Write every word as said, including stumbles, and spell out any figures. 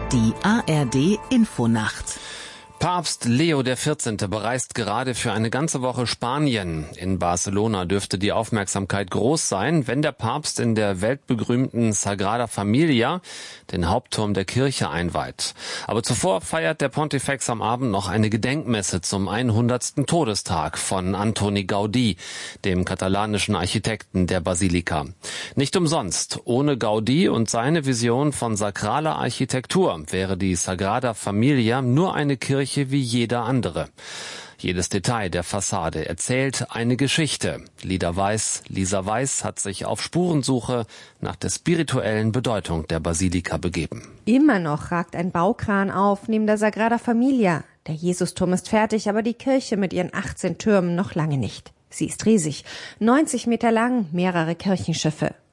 Die A R D Infonacht. Papst Leo der vierzehnte bereist gerade für eine ganze Woche Spanien. In Barcelona dürfte die Aufmerksamkeit groß sein, wenn der Papst in der weltberühmten Sagrada Familia den Hauptturm der Kirche einweiht. Aber zuvor feiert der Pontifex am Abend noch eine Gedenkmesse zum hundertsten Todestag von Antoni Gaudí, dem katalanischen Architekten der Basilika. Nicht umsonst. Ohne Gaudí und seine Vision von sakraler Architektur wäre die Sagrada Familia nur eine Kirche wie jeder andere. Jedes Detail der Fassade erzählt eine Geschichte. Lisa Weiß, Lisa Weiß hat sich auf Spurensuche nach der spirituellen Bedeutung der Basilika begeben. Immer noch ragt ein Baukran auf neben der Sagrada Familia. Der Jesusturm ist fertig, aber die Kirche mit ihren achtzehn Türmen noch lange nicht. Sie ist riesig, neunzig Meter lang, mehrere Kirchenschiffe.